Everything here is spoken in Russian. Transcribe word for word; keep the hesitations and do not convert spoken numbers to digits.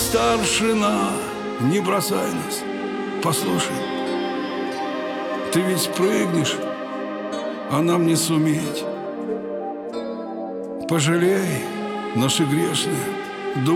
старшина, не бросай нас. Послушай, ты ведь прыгнешь, а нам не суметь. Пожалей, наши грешные.